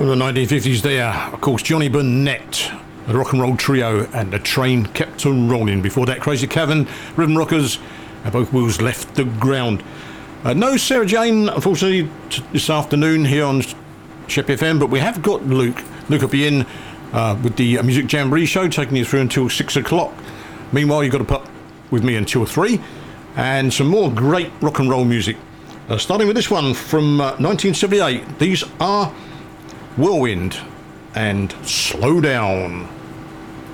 From the 1950s there, of course, Johnny Burnett, the rock and roll trio, and the train kept on rolling. Before that, Crazy Cavern, Rhythm Rockers, and Both Wheels Left the Ground. No Sarah Jane, unfortunately, this afternoon here on Shep FM, but we have got Luke. Luke will be in with the Music Jamboree show, taking you through until 6 o'clock. Meanwhile, you've got to put with me until 3, and some more great rock and roll music. Starting with this one from 1978. These are Whirlwind and Slow Down.